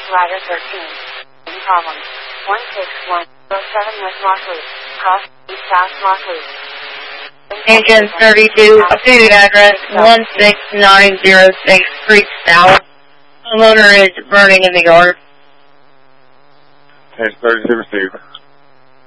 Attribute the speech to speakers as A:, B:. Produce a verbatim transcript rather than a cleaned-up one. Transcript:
A: Rider thirteen. Any problems? one six one zero seven West Markley. Cross East South Markley.
B: Engine thirty-two, updated address one six nine zero six Creek South. Homeowner is burning in the yard.
C: Engine thirty-two received.